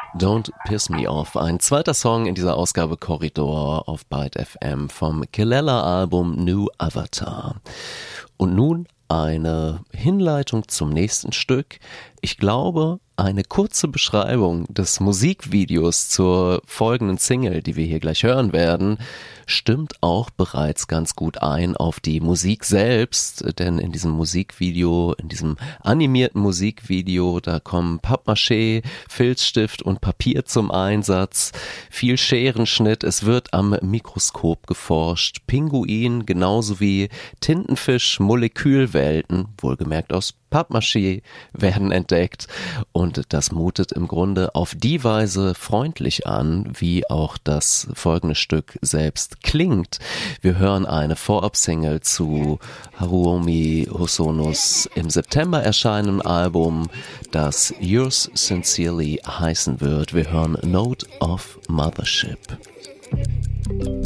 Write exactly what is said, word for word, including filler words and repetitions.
Don't Piss Me Off, ein zweiter Song in dieser Ausgabe Korridor auf Byte F M vom Kelela-Album New Avatar. Und nun eine Hinleitung zum nächsten Stück. Ich glaube, eine kurze Beschreibung des Musikvideos zur folgenden Single, die wir hier gleich hören werden, stimmt auch bereits ganz gut ein auf die Musik selbst, denn in diesem Musikvideo, in diesem animierten Musikvideo, da kommen Pappmaché, Filzstift und Papier zum Einsatz, viel Scherenschnitt, es wird am Mikroskop geforscht, Pinguin genauso wie Tintenfisch, Molekülwelten, wohlgemerkt aus Pappmaché, werden entdeckt und das mutet im Grunde auf die Weise freundlich an, wie auch das folgende Stück selbst klingt. Wir hören eine Vorab-Single zu Haruomi Hosonos im September erscheinenden Album, das Yours Sincerely heißen wird. Wir hören Note of Mothership.